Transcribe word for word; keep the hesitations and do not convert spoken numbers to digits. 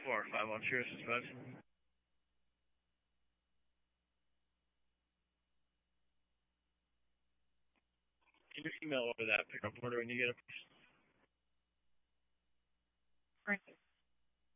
four five one Cheers, dispatch. Can you email over that pickup order when you get it? Right.